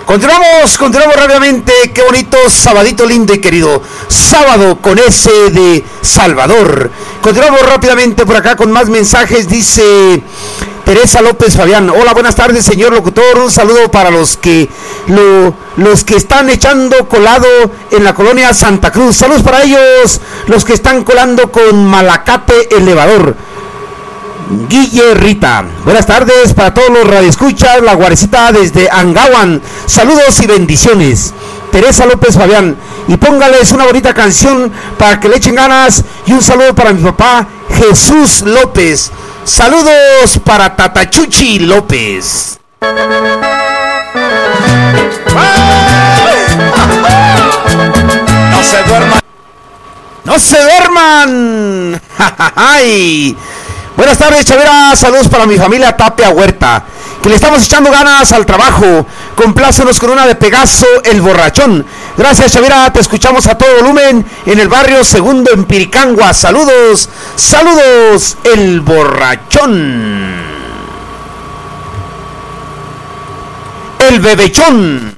Continuamos rápidamente. Qué bonito sabadito lindo y querido. Sábado con S de Salvador. Continuamos rápidamente por acá con más mensajes. Dice Teresa López Fabián. Hola, buenas tardes, señor locutor. Un saludo para los que están echando colado en la colonia Santa Cruz. Saludos para ellos, los que están colando con Malacate Elevador. Guille Rita, buenas tardes para todos los radioescuchas, la Guarecita desde Angawan, saludos y bendiciones. Teresa López Fabián, y póngales una bonita canción para que le echen ganas, y un saludo para mi papá Jesús López. Saludos para Tatachuchi López. No se duerman. ¡Ay! Buenas tardes, Chavera. Saludos para mi familia Tapia Huerta, que le estamos echando ganas al trabajo. Complácenos con una de Pegaso, el borrachón. Gracias, Chavera. Te escuchamos a todo volumen en el barrio Segundo en Piricangua. Saludos, el borrachón. El bebechón.